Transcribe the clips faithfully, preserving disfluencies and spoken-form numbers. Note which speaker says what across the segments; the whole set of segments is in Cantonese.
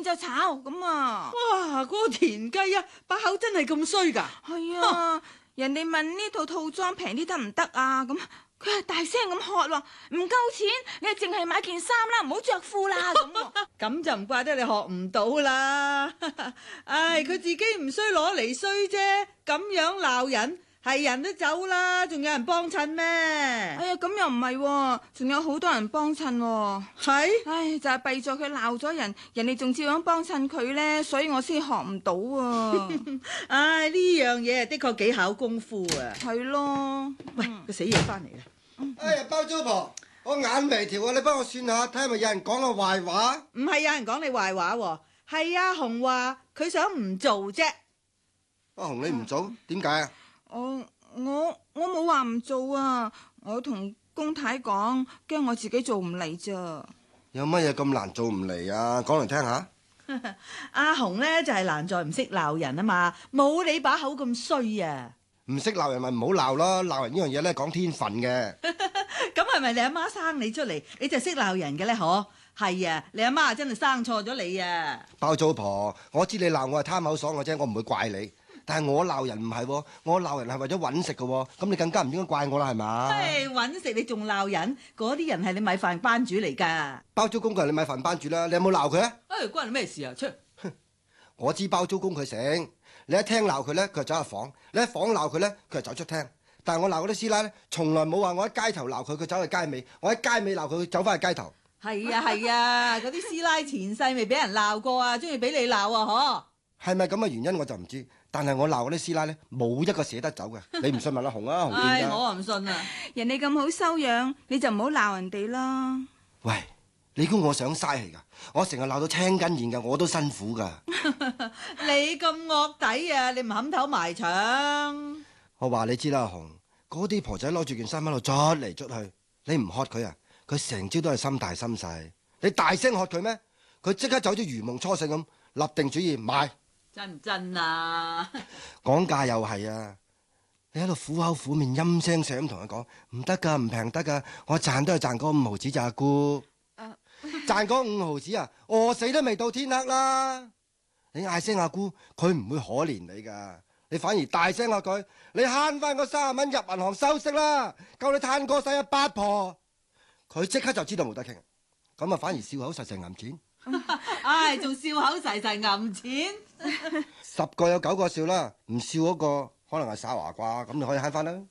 Speaker 1: 完就炒咁啊！
Speaker 2: 哇，嗰個田雞啊，把口真係咁衰噶。
Speaker 1: 係啊，人哋問呢套套裝平啲得唔得啊？咁佢係大聲咁喝喎，唔夠錢，你淨係買件衫啦，唔好着褲啦咁。
Speaker 2: 咁就唔怪得你學唔到啦。唉，佢自己唔衰攞嚟衰啫，咁樣鬧人。係人都走啦，仲有人幫襯咩？
Speaker 1: 哎呀，咁又唔係喎，仲有好多人幫襯喎。
Speaker 2: 係？
Speaker 1: 唉，就係弊咗佢鬧咗人，人哋仲照樣幫襯佢咧，所以我先學唔到啊。
Speaker 2: 唉，呢樣嘢的確幾考功夫啊。
Speaker 1: 係咯。
Speaker 2: 喂，個死嘢翻嚟啦！
Speaker 3: 哎呀，包租婆，我眼眉條啊，你幫我算下，睇下咪有人講我壞話？
Speaker 2: 唔係有人講你壞話喎，係阿紅話佢想唔做啫。
Speaker 3: 阿紅你唔做，點解啊？
Speaker 1: 我我我冇話唔做啊！我同公太講，驚我自己做唔嚟咋。
Speaker 3: 有乜嘢咁難做唔嚟啊？講嚟聽下。
Speaker 2: 阿紅呢就係難在唔識鬧人啊嘛，冇你把口咁衰啊！
Speaker 3: 唔識鬧人咪唔好鬧咯，鬧人呢樣嘢咧講天分嘅。
Speaker 2: 咁係咪你阿媽生你出嚟，你就識鬧人嘅咧？嗬，係啊，你阿媽真係生錯咗你啊！
Speaker 3: 包租婆，我知你鬧我係貪口爽嘅啫，我唔會怪你。但係我鬧人唔係喎，我鬧人係為咗揾食嘅喎，咁你更加唔應該怪我啦，係嘛？
Speaker 2: 唉，揾食你仲鬧人？嗰啲人係你米飯班主嚟㗎。
Speaker 3: 包租公佢係你米飯班主啦，你有冇鬧佢啊？
Speaker 2: 唉，關你咩事啊？出！
Speaker 3: 我知包租公佢醒，你一廳鬧佢咧，佢就走入房；你一房鬧佢咧，佢就走出廳。但係我鬧嗰啲師奶咧，從來冇話我喺街頭鬧佢，佢走去街尾；我喺街尾鬧佢，佢走翻去街頭。
Speaker 2: 係啊係啊，嗰啲師奶前世未俾人鬧過啊，中意俾你鬧啊，嗬？
Speaker 3: 係咪咁嘅原因我就唔知，但係我鬧嗰啲師奶咧，冇一個捨得走嘅。你唔信問阿紅啊，紅
Speaker 2: 唉，
Speaker 3: 點㗎？
Speaker 2: 我啊唔信啊！
Speaker 1: 人哋咁好修養，你就唔好鬧人哋啦。
Speaker 3: 喂，你估我想嘥氣㗎？我成日鬧到青筋現㗎，我都辛苦㗎。
Speaker 2: 你咁惡底啊！你唔冚頭埋牆。
Speaker 3: 我話你知啦，阿紅，嗰啲婆仔攞住件衫喺度捽嚟捽去，你唔喝佢啊，佢成朝都係心大心細。你大聲喝佢咩？佢即刻就好似如夢初醒咁，立定主意買。
Speaker 2: 真唔真啊？
Speaker 3: 講價又係啊！你喺度苦口苦面陰聲聲咁同佢講，唔得㗎，唔平得㗎，我賺都係賺嗰五毫子咋，阿姑。
Speaker 1: 啊
Speaker 3: 賺嗰五毫子啊，餓死都未到天黑啦！你嗌聲阿姑，佢唔會可憐你㗎，你反而大聲嗌佢，你慳翻嗰三十蚊入銀行收息啦，夠你嘆過世啊八婆！佢即刻就知道冇得傾，咁啊反而笑口實實揞錢。
Speaker 2: 唉，仲笑口噬噬揞錢。
Speaker 3: 十個有九個笑啦，唔笑嗰個可能係耍華啩，咁你可以慳翻啦。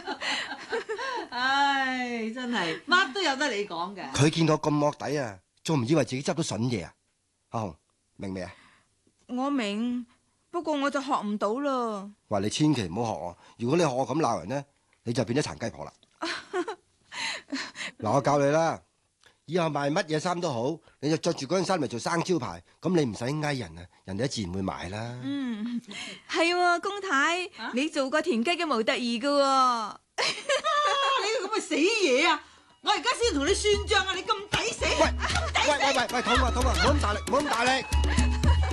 Speaker 2: 唉，真係乜都有得你講嘅。
Speaker 3: 佢見到咁惡底啊，仲唔以為自己執到筍嘢啊？阿紅明未啊？
Speaker 1: 我明，不過我就學唔到啦。
Speaker 3: 話你千祈唔好學我，如果你學我咁鬧人呢，你就變咗殘雞婆啦。嗱，我教你啦，以後賣乜嘢衫都好，你就着住嗰件衫嚟做生招牌，咁你唔使嗌人啊，人哋都自然會買啦。
Speaker 1: 嗯，係喎，公太，
Speaker 2: 啊
Speaker 1: 你做過田雞嘅模特兒噶喎。
Speaker 2: 你個咁嘅死嘢啊！我而家先同你算賬啊！你咁抵死，
Speaker 3: 喂喂喂喂喂，痛啊痛啊，唔好咁大力，唔好咁大力。